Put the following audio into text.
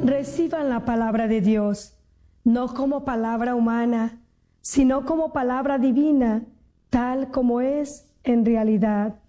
reciban la palabra de Dios, no como palabra humana, sino como palabra divina, tal como es en realidad.